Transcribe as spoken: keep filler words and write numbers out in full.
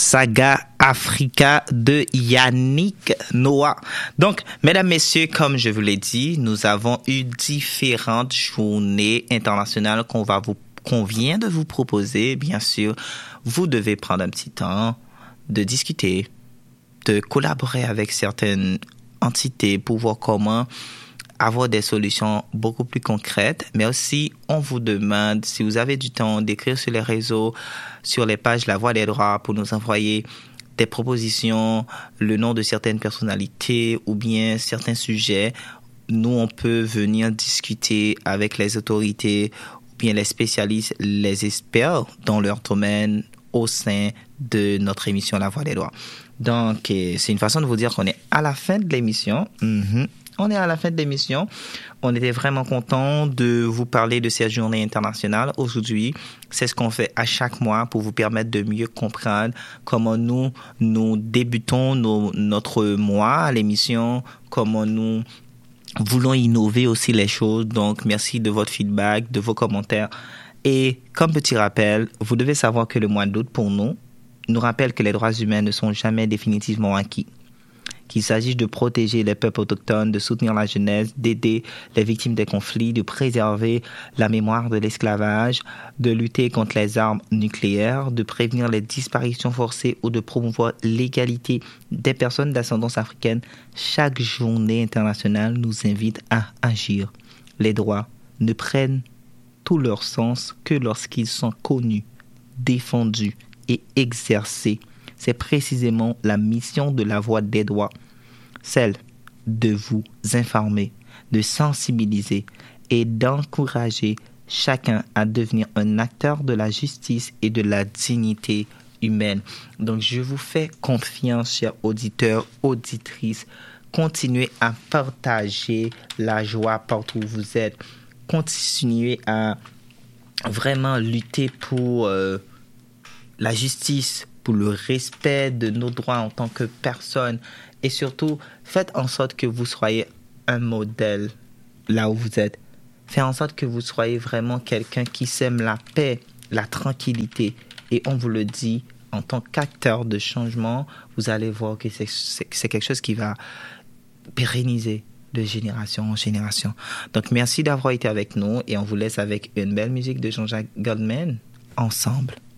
Saga Africa de Yannick Noah. Donc, mesdames, messieurs, comme je vous l'ai dit, nous avons eu différentes journées internationales qu'on va vous, qu'on vient de vous proposer. Bien sûr, vous devez prendre un petit temps de discuter, de collaborer avec certaines entités pour voir comment avoir des solutions beaucoup plus concrètes, mais aussi on vous demande, si vous avez du temps, d'écrire sur les réseaux, sur les pages La Voix des droits pour nous envoyer des propositions, le nom de certaines personnalités ou bien certains sujets. Nous, on peut venir discuter avec les autorités ou bien les spécialistes, les experts dans leur domaine au sein de notre émission La Voix des droits. Donc, c'est une façon de vous dire qu'on est à la fin de l'émission. Mm-hmm. On est à la fin de l'émission. On était vraiment content de vous parler de cette journée internationale aujourd'hui. C'est ce qu'on fait à chaque mois pour vous permettre de mieux comprendre comment nous, nous débutons nos, notre mois à l'émission, comment nous voulons innover aussi les choses. Donc, merci de votre feedback, de vos commentaires. Et comme petit rappel, vous devez savoir que le mois d'août, pour nous, nous rappelle que les droits humains ne sont jamais définitivement acquis. Qu'il s'agisse de protéger les peuples autochtones, de soutenir la jeunesse, d'aider les victimes des conflits, de préserver la mémoire de l'esclavage, de lutter contre les armes nucléaires, de prévenir les disparitions forcées ou de promouvoir l'égalité des personnes d'ascendance africaine. Chaque journée internationale nous invite à agir. Les droits ne prennent tout leur sens que lorsqu'ils sont connus, défendus et exercés. C'est précisément la mission de la Voix des droits, celle de vous informer, de sensibiliser et d'encourager chacun à devenir un acteur de la justice et de la dignité humaine. Donc, je vous fais confiance, chers auditeurs, auditrices. Continuez à partager la joie partout où vous êtes. Continuez à vraiment lutter pour euh, la justice, pour le respect de nos droits en tant que personne. Et surtout, faites en sorte que vous soyez un modèle là où vous êtes. Faites en sorte que vous soyez vraiment quelqu'un qui sème la paix, la tranquillité. Et on vous le dit, en tant qu'acteur de changement, vous allez voir que c'est, c'est, c'est quelque chose qui va pérenniser de génération en génération. Donc, merci d'avoir été avec nous et on vous laisse avec une belle musique de Jean-Jacques Goldman, Ensemble.